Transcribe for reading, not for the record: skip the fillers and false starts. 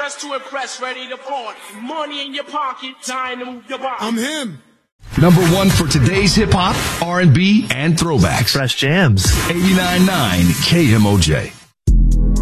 Dressed to impress, ready to party. Money in your pocket, time to move your body. I'm him. Number one for today's hip hop, R&B, and throwbacks. Fresh jams. 89.9 KMOJ.